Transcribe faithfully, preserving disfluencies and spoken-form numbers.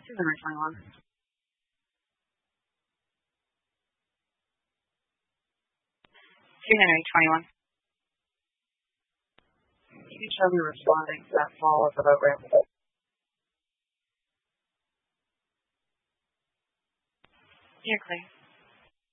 two hundred twenty-one. two hundred twenty-one. Can you show me responding to that call of the boat ramp? You're clear.